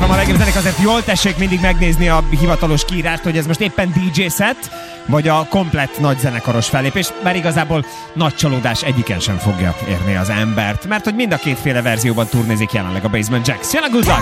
a legjobb zenék, azért jól tessék mindig megnézni a hivatalos kiírást, hogy ez most éppen DJ set, vagy a komplett nagy zenekaros fellépés, mert igazából nagy csalódás egyiken sem fogja érni az embert, mert hogy mind a kétféle verzióban turnézik jelenleg a Basement Jaxx. Jön a Good Luck!